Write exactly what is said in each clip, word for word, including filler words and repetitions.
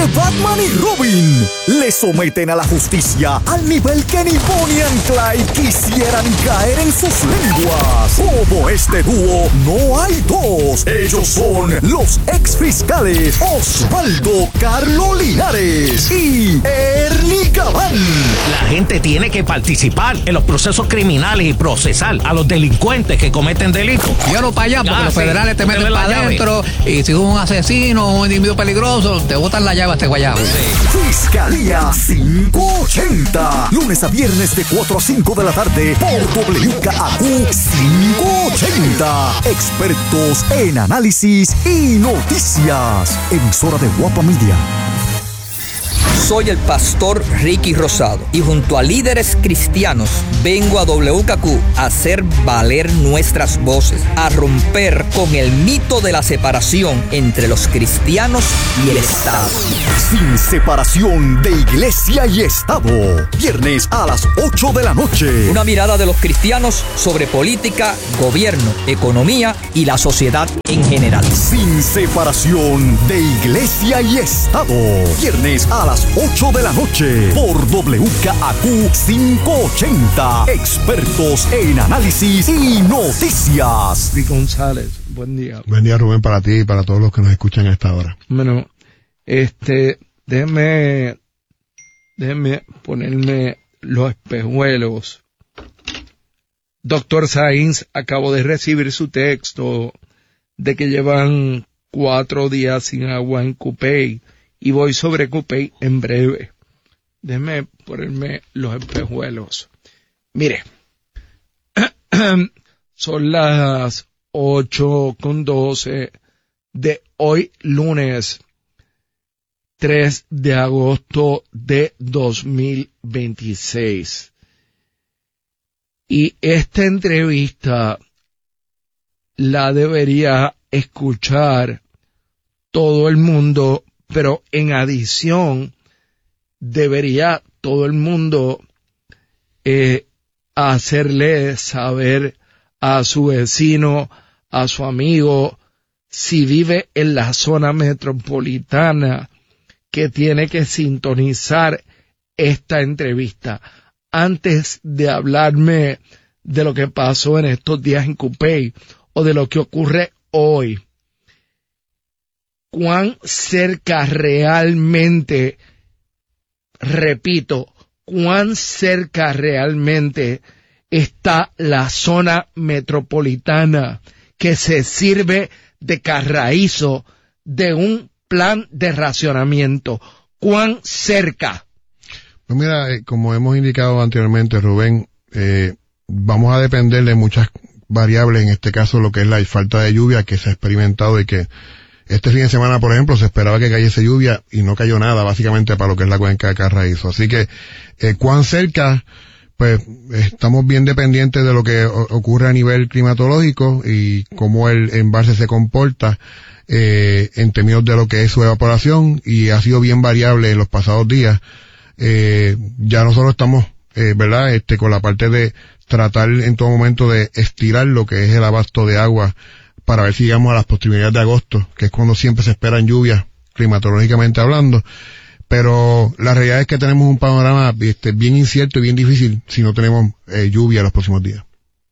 Batman y Robin le someten a la justicia al nivel que ni Bonnie and Clyde quisieran caer en sus lenguas. Como este dúo, no hay dos. Ellos son los ex fiscales Osvaldo Carlo Linares y Ernie Gabán. La gente tiene que participar en los procesos criminales y procesar a los delincuentes que cometen delitos. Yo no para allá, porque ah, los sí. federales te meten para adentro y si un asesino o un individuo peligroso, te botan la llave a este guayabo. Sí. Fiscalía quinientos ochenta. Lunes a viernes de cuatro a cinco de la tarde por W K A Q quinientos ochenta. Expertos en análisis y noticias. Emisora de Guapa Media. Soy el pastor Ricky Rosado y junto a líderes cristianos vengo a W K Q a hacer valer nuestras voces, a romper con el mito de la separación entre los cristianos y el Estado. Sin separación de iglesia y Estado. Viernes a las ocho de la noche. Una mirada de los cristianos sobre política, gobierno, economía y la sociedad en general. Sin separación de iglesia y Estado. Viernes a las ocho de la noche por W K A Q quinientos ochenta. Expertos en análisis y noticias. Rick González, buen día. Buen día, Rubén, para ti y para todos los que nos escuchan a esta hora. Bueno, este, déjeme, déjeme ponerme los espejuelos. Doctor Sainz, acabo de recibir su texto de que llevan cuatro días sin agua en Cupey. Y voy sobre Cupey en breve. Déjeme ponerme los espejuelos. Mire, son las ocho con doce de hoy lunes tres de agosto de dos mil veintiséis. Y esta entrevista la debería escuchar todo el mundo. Pero en adición, debería todo el mundo eh, hacerle saber a su vecino, a su amigo, si vive en la zona metropolitana, que tiene que sintonizar esta entrevista. Antes de hablarme de lo que pasó en estos días en Cupey o de lo que ocurre hoy, cuán cerca realmente, repito, cuán cerca realmente está la zona metropolitana que se sirve de carraízo de un plan de racionamiento. ¿Cuán cerca? Pues mira, eh, como hemos indicado anteriormente, Rubén, eh, vamos a depender de muchas variables, en este caso lo que es la falta de lluvia que se ha experimentado y que este fin de semana, por ejemplo, se esperaba que cayese lluvia y no cayó nada, básicamente, para lo que es la cuenca de Carraízo. Así que, eh, cuán cerca, pues, estamos bien dependientes de lo que o- ocurre a nivel climatológico y cómo el embalse se comporta, eh, en términos de lo que es su evaporación, y ha sido bien variable en los pasados días. Eh, ya nosotros estamos, eh, ¿verdad?, este, con la parte de tratar en todo momento de estirar lo que es el abasto de agua para ver si llegamos a las posibilidades de agosto, que es cuando siempre se esperan lluvias, climatológicamente hablando. Pero la realidad es que tenemos un panorama este, bien incierto y bien difícil si no tenemos eh, lluvia los próximos días.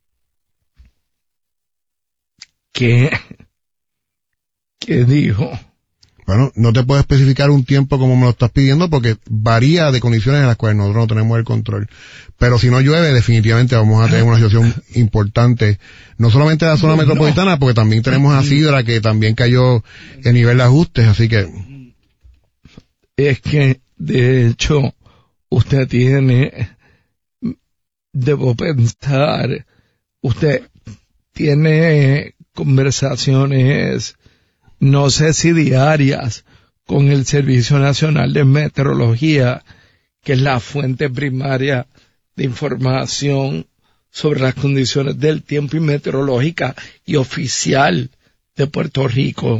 ¿Qué? ¿Qué dijo? Bueno, no te puedo especificar un tiempo como me lo estás pidiendo porque varía de condiciones en las cuales nosotros no tenemos el control. Pero si no llueve, definitivamente vamos a tener una situación importante, no solamente en la zona no, metropolitana, no. porque también tenemos a Sidra, que también cayó el nivel de ajustes, así que... Es que, de hecho, usted tiene, debo pensar, usted tiene conversaciones, no sé si diarias, con el Servicio Nacional de Meteorología, que es la fuente primaria de información sobre las condiciones del tiempo y meteorológica y oficial de Puerto Rico.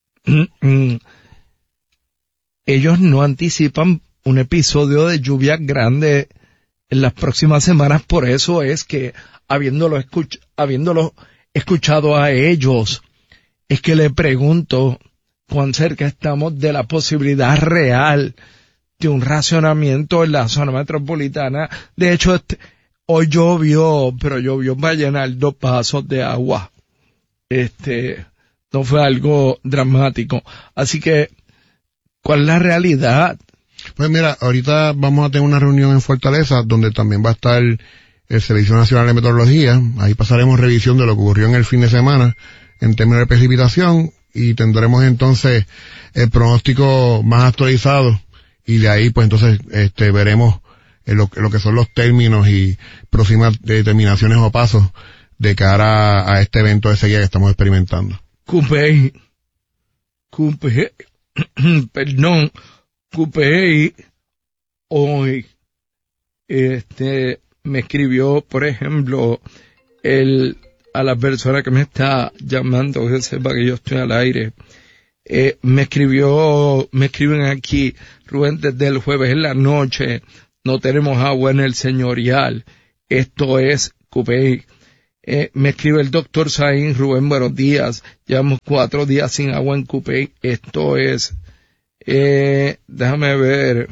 Ellos no anticipan un episodio de lluvia grande en las próximas semanas, por eso es que, habiéndolo, escuch- habiéndolo escuchado a ellos, es que le pregunto cuán cerca estamos de la posibilidad real de un racionamiento en la zona metropolitana. De hecho, este, hoy llovió, pero llovió para llenar dos vasos de agua. Este, no fue algo dramático. Así que, ¿cuál es la realidad? Pues mira, ahorita vamos a tener una reunión en Fortaleza donde también va a estar el Servicio Nacional de Meteorología. Ahí pasaremos revisión de lo que ocurrió en el fin de semana en términos de precipitación y tendremos entonces el pronóstico más actualizado y de ahí pues entonces este veremos lo, lo que son los términos y próximas determinaciones o pasos de cara a, a este evento de sequía que estamos experimentando. Cupey, Cupey, perdón, Cupey hoy este me escribió, por ejemplo, el a la persona que me está llamando, que sepa que yo estoy al aire, eh, me escribió, me escriben aquí, Rubén, desde el jueves en la noche no tenemos agua en el señorial, esto es Cupey. Eh, me escribe el doctor Saín, Rubén, buenos días, llevamos cuatro días sin agua en Cupey, esto es, eh, déjame ver,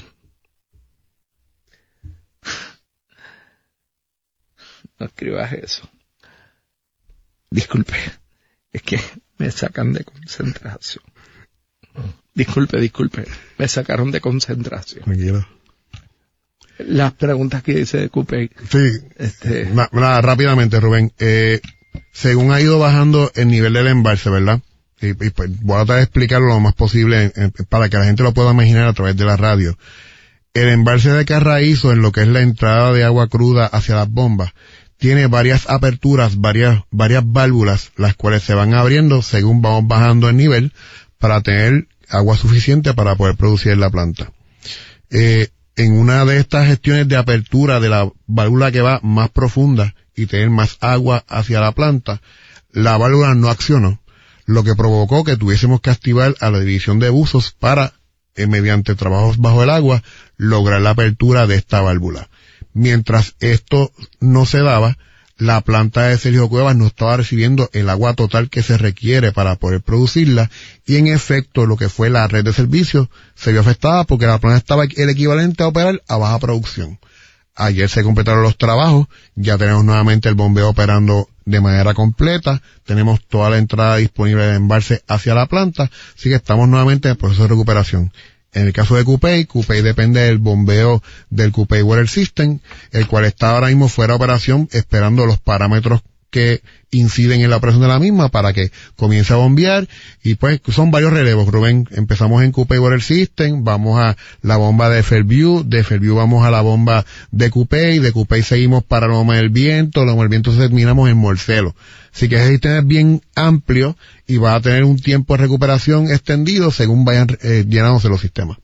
no escribas eso. Disculpe, es que me sacan de concentración. Disculpe, disculpe, me sacaron de concentración. Tranquilo. Las preguntas que hice de Cupey. Sí, este... na, na, rápidamente, Rubén. Eh, según ha ido bajando el nivel del embalse, ¿verdad? Y, y pues voy a tratar de explicarlo lo más posible eh, para que la gente lo pueda imaginar a través de la radio. El embalse de Carraízo, en lo que es la entrada de agua cruda hacia las bombas, tiene varias aperturas, varias, varias válvulas, las cuales se van abriendo según vamos bajando el nivel para tener agua suficiente para poder producir en la planta. Eh, en una de estas gestiones de apertura de la válvula que va más profunda y tener más agua hacia la planta, la válvula no accionó, lo que provocó que tuviésemos que activar a la división de buzos para, eh, mediante trabajos bajo el agua, lograr la apertura de esta válvula. Mientras esto no se daba, la planta de Sergio Cuevas no estaba recibiendo el agua total que se requiere para poder producirla y en efecto lo que fue la red de servicios se vio afectada porque la planta estaba el equivalente a operar a baja producción. Ayer se completaron los trabajos, ya tenemos nuevamente el bombeo operando de manera completa, tenemos toda la entrada disponible de embalse hacia la planta, así que estamos nuevamente en el proceso de recuperación. En el caso de Cupey, Cupey depende del bombeo del Cupey Water System, el cual está ahora mismo fuera de operación esperando los parámetros que inciden en la operación de la misma para que comience a bombear y pues son varios relevos, Rubén. Empezamos en Cupey Water System, vamos a la bomba de Fairview, de Fairview vamos a la bomba de Cupey, de Cupey seguimos para Loma del Viento, Loma del Viento terminamos en Morcelo. Así que ese sistema es bien amplio y va a tener un tiempo de recuperación extendido según vayan eh, llenándose los sistemas.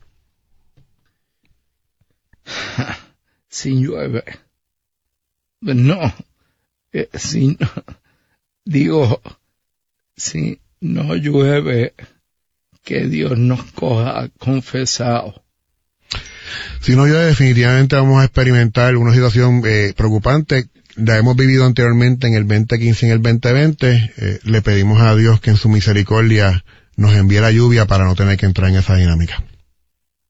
Si llueve. No. Eh, si no, digo, si no llueve, que Dios nos coja confesado. Si no llueve, definitivamente vamos a experimentar una situación eh, preocupante. La hemos vivido anteriormente en el veinte quince y en el veinte veinte. Eh, le pedimos a Dios que en su misericordia nos envíe la lluvia para no tener que entrar en esa dinámica.